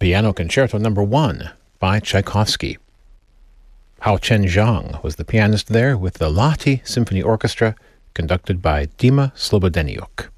Piano Concerto No. 1 by Tchaikovsky. Hao Chen-zhang was the pianist there with the Lahti Symphony Orchestra, conducted by Dima Slobodeniuk.